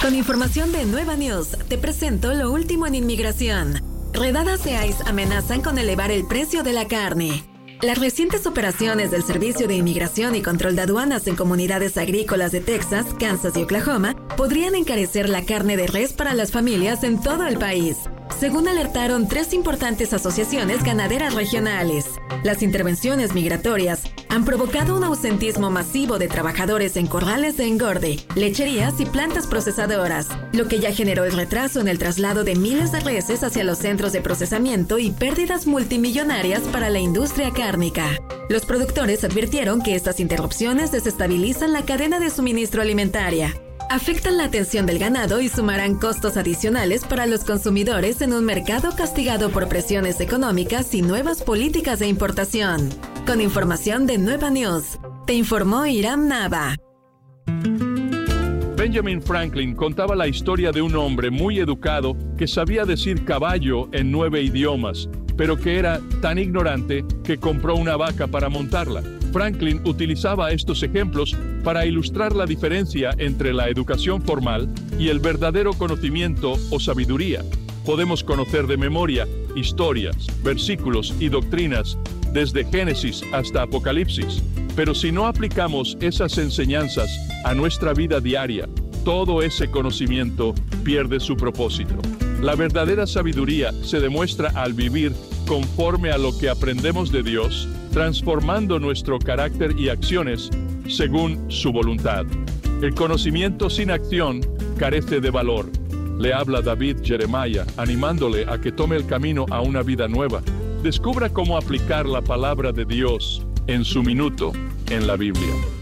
Con información de Nueva News, te presento lo último en inmigración. Redadas de ICE amenazan con elevar el precio de la carne. Las recientes operaciones del Servicio de Inmigración y Control de Aduanas en comunidades agrícolas de Texas, Kansas y Oklahoma podrían encarecer la carne de res para las familias en todo el país, según alertaron 3 importantes asociaciones ganaderas regionales. Las intervenciones migratorias han provocado un ausentismo masivo de trabajadores en corrales de engorde, lecherías y plantas procesadoras, lo que ya generó el retraso en el traslado de miles de reses hacia los centros de procesamiento y pérdidas multimillonarias para la industria cárnica. Los productores advirtieron que estas interrupciones desestabilizan la cadena de suministro alimentaria, afectan la atención del ganado y sumarán costos adicionales para los consumidores en un mercado castigado por presiones económicas y nuevas políticas de importación. Con información de Nueva News, te informó Iram Nava. Benjamin Franklin contaba la historia de un hombre muy educado que sabía decir caballo en 9 idiomas, pero que era tan ignorante que compró una vaca para montarla. Franklin utilizaba estos ejemplos para ilustrar la diferencia entre la educación formal y el verdadero conocimiento o sabiduría. Podemos conocer de memoria historias, versículos y doctrinas desde Génesis hasta Apocalipsis, pero si no aplicamos esas enseñanzas a nuestra vida diaria, todo ese conocimiento pierde su propósito. La verdadera sabiduría se demuestra al vivir conforme a lo que aprendemos de Dios, transformando nuestro carácter y acciones según su voluntad. El conocimiento sin acción carece de valor. Le habla David Jeremiah, animándole a que tome el camino a una vida nueva. Descubra cómo aplicar la palabra de Dios en su minuto en la Biblia.